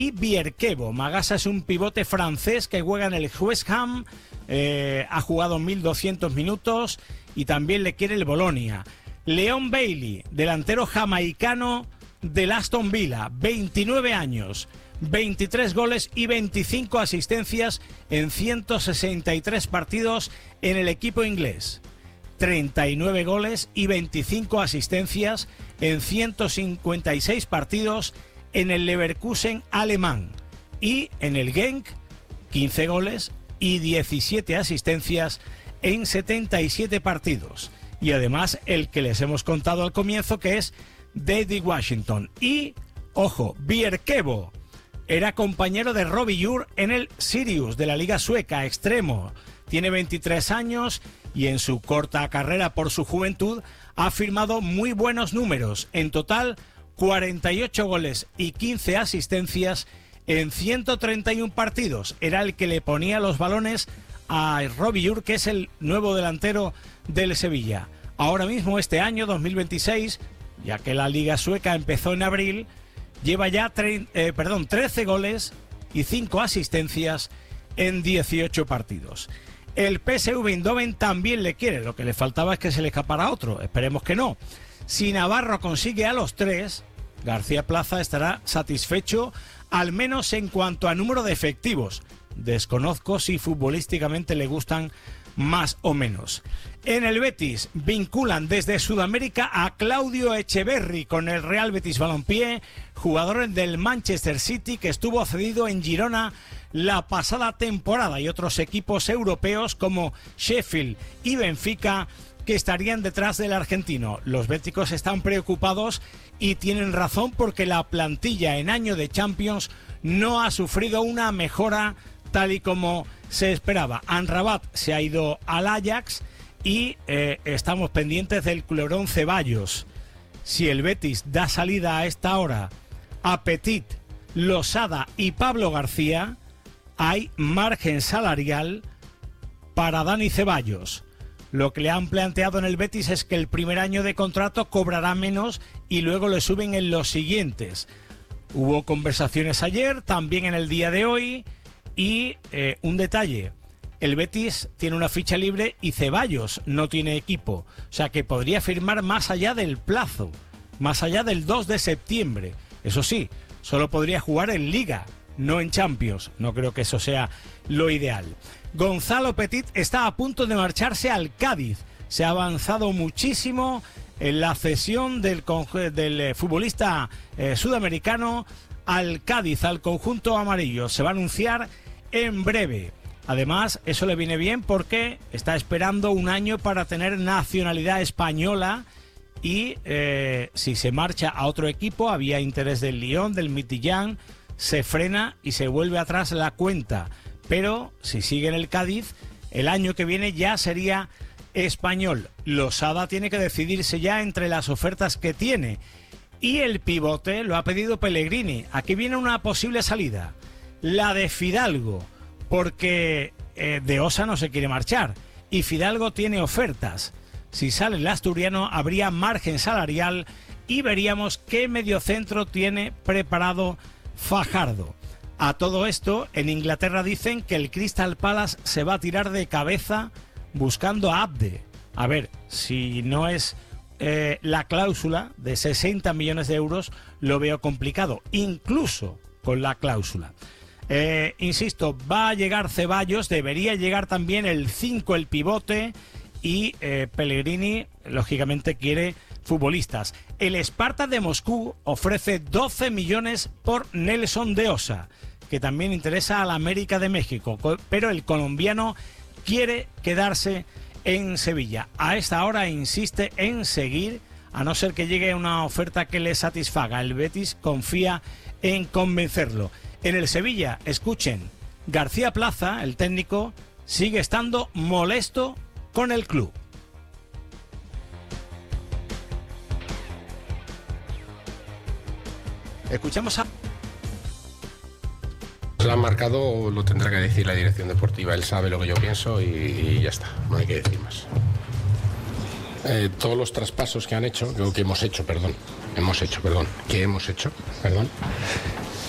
y Bierkevo. Magasa es un pivote francés que juega en el West Ham, ha jugado 1.200 minutos y también le quiere el Bolonia. Leon Bailey, delantero jamaicano del Aston Villa, 29 años, 23 goles y 25 asistencias en 163 partidos en el equipo inglés. 39 goles y 25 asistencias en 156 partidos en el Leverkusen alemán. Y en el Genk, 15 goles y 17 asistencias en 77 partidos. Y además el que les hemos contado al comienzo, que es David Washington. Y, ojo, Bierkevo era compañero de Robbie Ure en el Sirius de la Liga Sueca, extremo. Tiene 23 años y en su corta carrera por su juventud ha firmado muy buenos números. En total, 48 goles y 15 asistencias en 131 partidos. Era el que le ponía los balones a Robbie Ure, que es el nuevo delantero del Sevilla. Ahora mismo, este año 2026, ya que la Liga Sueca empezó en abril, lleva ya 13 goles y 5 asistencias en 18 partidos. El PSV Eindhoven también le quiere, lo que le faltaba es que se le escapara otro, esperemos que no. Si Navarro consigue a los 3, García Plaza estará satisfecho, al menos en cuanto a número de efectivos. Desconozco si futbolísticamente le gustan más o menos. En el Betis vinculan desde Sudamérica a Claudio Echeverri con el Real Betis Balompié, jugador del Manchester City que estuvo cedido en Girona la pasada temporada, y otros equipos europeos como Sheffield y Benfica que estarían detrás del argentino. Los béticos están preocupados y tienen razón, porque la plantilla en año de Champions no ha sufrido una mejora tal y como se esperaba. Amrabat se ha ido al Ajax y estamos pendientes del culebrón Ceballos. Si el Betis da salida a esta hora a Petit, Losada y Pablo García, hay margen salarial para Dani Ceballos. Lo que le han planteado en el Betis es que el primer año de contrato cobrará menos y luego le suben en los siguientes. Hubo conversaciones ayer, también en el día de hoy. Y un detalle, el Betis tiene una ficha libre y Ceballos no tiene equipo, o sea que podría firmar más allá del plazo, más allá del 2 de septiembre. Eso sí, solo podría jugar en Liga, no en Champions. No creo que eso sea lo ideal. Gonzalo Petit está a punto de marcharse al Cádiz. Se ha avanzado muchísimo en la cesión del futbolista sudamericano al Cádiz, al conjunto amarillo. Se va a anunciar en breve. Además, eso le viene bien porque está esperando un año para tener nacionalidad española y si se marcha a otro equipo, había interés del Lyon, del Midtjylland, se frena y se vuelve atrás la cuenta. Pero si sigue en el Cádiz, el año que viene ya sería español. Losada tiene que decidirse ya entre las ofertas que tiene. Y el pivote lo ha pedido Pellegrini. Aquí viene una posible salida. La de Fidalgo, porque de Osa no se quiere marchar. Y Fidalgo tiene ofertas. Si sale el asturiano, habría margen salarial y veríamos qué mediocentro tiene preparado Fajardo. A todo esto, en Inglaterra dicen que el Crystal Palace se va a tirar de cabeza buscando a Abde. A ver, si no es la cláusula de 60 millones de euros, lo veo complicado, incluso con la cláusula. Insisto, va a llegar Ceballos, debería llegar también el 5, el pivote, y Pellegrini, lógicamente, quiere futbolistas. El Spartak de Moscú ofrece 12 millones por Nelson de Osa, que también interesa a la América de México, pero el colombiano quiere quedarse en Sevilla. A esta hora insiste en seguir, a no ser que llegue una oferta que le satisfaga. El Betis confía en convencerlo. En el Sevilla, escuchen, García Plaza, el técnico, sigue estando molesto con el club. Escuchamos a... Lo han marcado, lo tendrá que decir la dirección deportiva. Él sabe lo que yo pienso y ya está, no hay que decir más. Todos los traspasos que han hecho, que hemos hecho,